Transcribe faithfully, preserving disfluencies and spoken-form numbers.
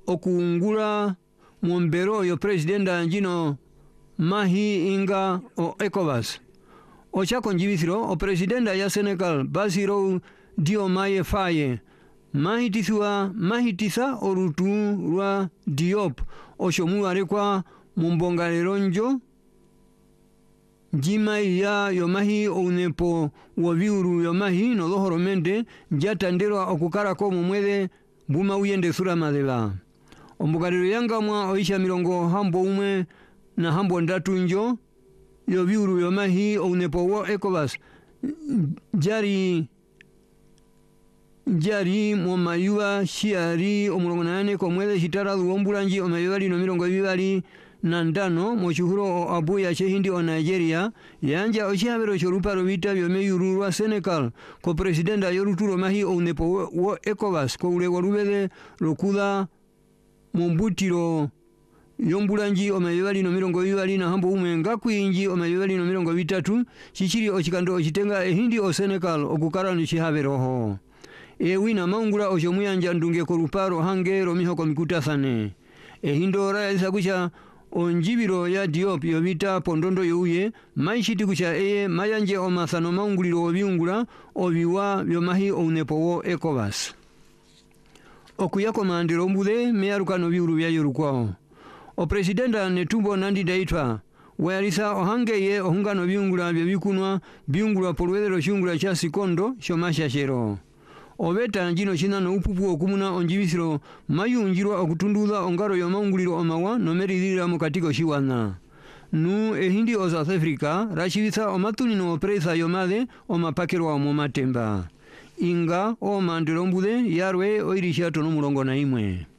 okuungula mumbero yo presidenta njino mahi inga o ECOWAS. O chako njibithiro o presidenta ya Senegal Bassirou Diomaye Faye mahi tithua mahi titha orutu rwa Diop o shomu arekwa mumbongalero njo jima ya yomahi unepo waviuru yomahi no lohoromente jatanderwa okukara ko mumwede buma uyende sura madela ombugalero yanga mwa oisha milongo hambo umwe na hambo ndatu njo yoviuru yomahi unepo wo ECOWAS jari jari momayuwa shiari omulongo nane ko mwede shitara luombulanji omayuwali no milongo bibali na ndano mochuhuro o abuya chehindi o Nigeria yanja ochihabero choruparo vita vyomeyuru wa Senegal ko presidenta yoruturo mahi o unepo wo ECOWAS ko ule warubele lokuda mumbutiro yombulanji o mayebali no milongo bibali na hambo umwe ngakwinji o mayebali no milongo bitatu chichiri ochikando ochitenga ehindi o Senegal okukara ni chihabero ho e wina maungula ochomuyanja ndunge ko ruparo hangero miho ko mikutasane ehindora isakucha onjibiro ya Diop yobita pondondo youye maishiti kucha eye mayanje o masano maunguliro obiungula obiwa byomahi ounepo wo ECOWAS okuyako mandiro mbude meyarukano biuru bya yorukwao o presidenta netumbo nandi daitwa wayalisa ohangeye ohungano biungula byo bikunwa biungula polwedero shungula cha sikondo shomasha shero obeta njino china no upupu okumuna onjibisiro mayunjirwa okutunduza ongaro yo maunguliro omawa no meridira mu katiko shiwana nu ehindi o South Africa rashibisa omatuni no presa yomade o mapakero wa matemba inga o mandiro mbude yarwe oirisha tono mulongo na imwe.